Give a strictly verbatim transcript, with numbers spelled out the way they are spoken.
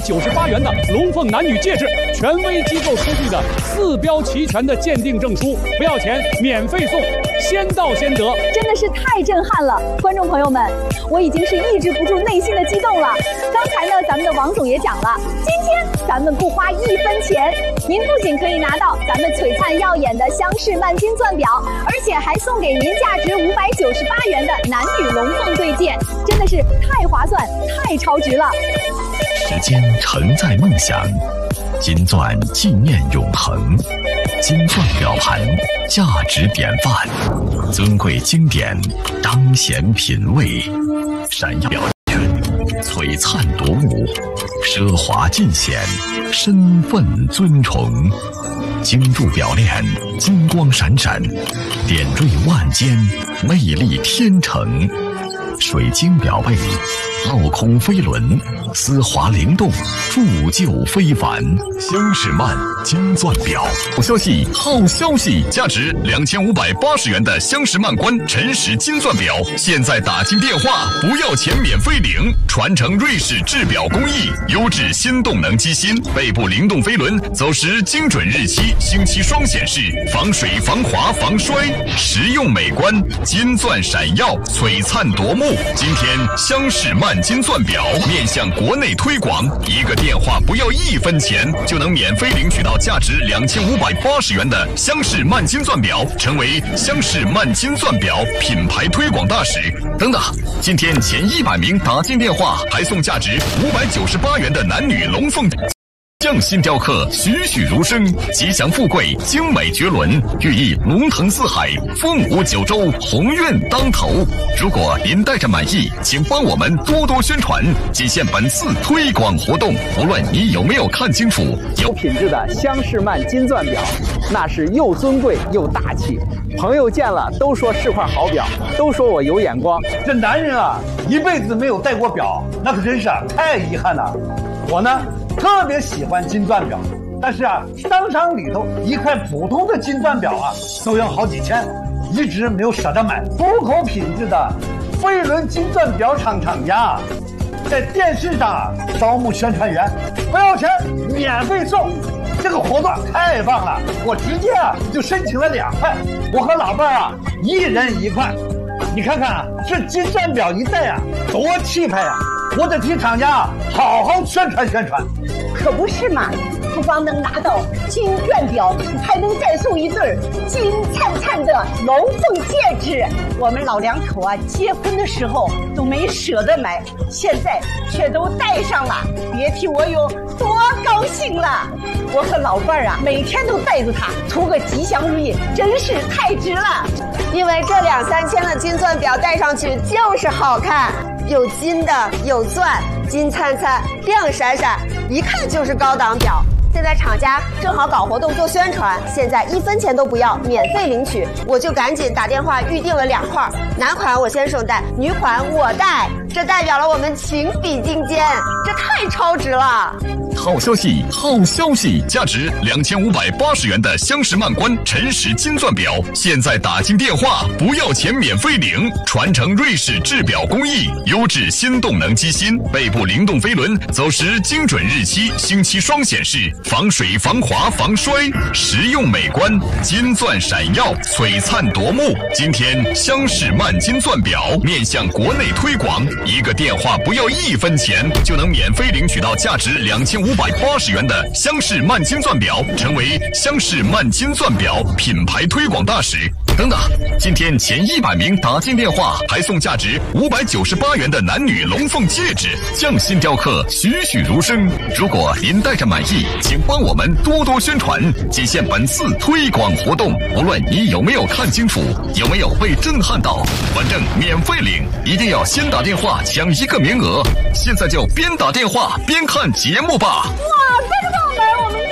九十八元的龙凤男女戒指，权威机构出具的四标齐全的鉴定证书，不要钱，免费送，先到先得， 真的是太震撼了！观众朋友们，我已经是抑制不住内心的激动了。刚才呢，咱们的王总也讲了，今天咱们不花一分钱，您不仅可以拿到咱们璀璨耀眼的香士曼金钻表，而且还送给您价值五百九十八元的男女龙凤对戒，真的是太划算、太超值了。 时间承载梦想，金钻纪念永恒，金钻表盘价值典范，尊贵经典彰显品味，闪耀表圈璀璨夺目，奢华尽显，身份尊崇。精铸表链金光闪闪，点缀万间，魅力天成。水晶表背镂空飞轮，丝滑灵动，铸就非凡。香士曼金钻表，好消息！好消息！价值两千五百八十元的香士曼官辰石金钻表，现在打进电话不要钱，免费领。传承瑞士制表工艺，优质新动能机芯，背部灵动飞轮，走时精准日期，星期双显示，防水、防滑、防摔，实用美观，金钻闪耀，璀璨夺目。今天香士曼金钻表面向国内推广，一个电话不要一分钱，就能免费领取到价值两千五百八十元的香士曼金钻表，成为香士曼金钻表品牌推广大使。等等，今天前一百名打进电话，还送价值五百九十八元的男女龙凤匠心雕刻，栩栩如生，吉祥富贵，精美绝伦，寓意龙腾四海，凤舞九州，鸿运当头。如果您带着满意，请帮我们多多宣传，仅限本次推广活动。无论你有没有看清楚， 有品质的香士曼金钻表，那是又尊贵又大气。朋友见了都说是块好表，都说我有眼光。 这男人啊，一辈子没有戴过表，那可真是啊，太遗憾了。我呢，特别喜欢金钻表，但是啊，商场里头一块普通的金钻表啊，都要好几千，一直没有舍得买。出口品质的飞轮金钻表厂厂家，在电视上啊招募宣传员，不要钱，免费送。这个活动太棒了，我直接啊就申请了两块，我和老伴儿啊一人一块。你看看啊，这金钻表一戴啊，多气派啊！我得替厂家好好宣传宣传。 可不是嘛，不光能拿到金钻表，还能再送一对金灿灿的龙凤戒指。我们老两口啊，结婚的时候都没舍得买，现在却都戴上了，别提我有多高兴了。我和老伴儿啊，每天都带着它，图个吉祥如意，真是太值了。 因为这两三千的金钻表戴上去就是好看，有金的，有钻，金灿灿，亮闪闪，一看就是高档表。现在厂家正好搞活动做宣传，现在一分钱都不要，免费领取，我就赶紧打电话预定了两块，男款我先生戴，女款我戴，这代表了我们情比金坚，这太超值了。 好消息！好消息！价值两千五百八十元的香士曼官辰石金钻表，现在打进电话不要钱，免费领。传承瑞士制表工艺，优质新动能机芯，背部灵动飞轮，走时精准日期，星期双显示，防水、防滑、防摔，实用美观，金钻闪耀，璀璨夺目。今天香士曼金钻表面向国内推广，一个电话不要一分钱，就能免费领取到价值两千五百八十元的香士曼金钻表，成为香士曼金钻表品牌推广大使。等等，今天前一百名打进电话，还送价值五百九十八元的男女龙凤戒指，匠心雕刻，栩栩如生。如果您戴着满意，请帮我们多多宣传，仅限本次推广活动。无论你有没有看清楚，有没有被震撼到，反正免费领，一定要先打电话抢一个名额。现在就边打电话边看节目吧。 哇，观众朋友们，我们